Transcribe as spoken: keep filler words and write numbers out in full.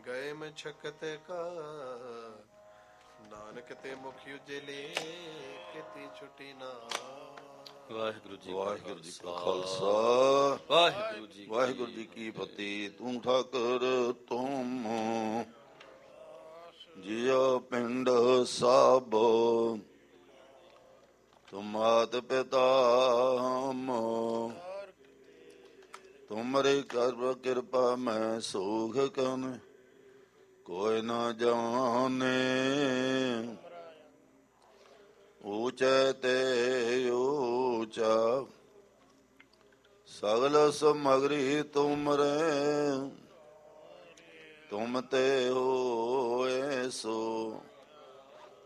ਗਏ ਮੈਂ ਛਕਤ ਕਾ ਨਾਨਕ ਤੇ ਮੁਖ ਉਜਲੇ ਕਿਤੇ ਛੁਟੀ ਨਾ। ਵਾਹਿਗੁਰੂ ਜੀ ਵਾਹਿਗੁਰੂ ਜੀ ਕਾ ਖਾਲਸਾ ਵਾਹਿਗੁਰੂ ਜੀ ਵਾਹਿਗੁਰੂ ਜੀ ਕੀ ਫਤਿਹ। ਤੂੰ ਠਾਕਰ ਤੁਮ ਜਿਉ ਪਿੰਡ ਸਭ ਤੁਮ ਮਾਤ ਪਿਤਾ ਹਮ ਤੁਮਰੇ ਕਰ ਕਿਰਪਾ ਮੈਂ ਸੋਖ ਕਨ ਕੋਈ ਨਾ ਜਾਣੇ। ਊਚੈ ਤੇ ਊਚਾ ਸਗਲ ਸਮਗਰੀ ਤੁਮਰੇ ਤੁਮ ਤੇ ਹੋਏ ਸੋ